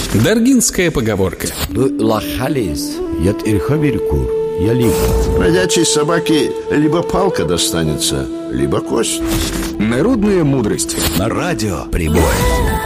Даргинская поговорка. Бродячей собаке либо палка достанется, либо кость. Народная мудрость. На радио Прибой.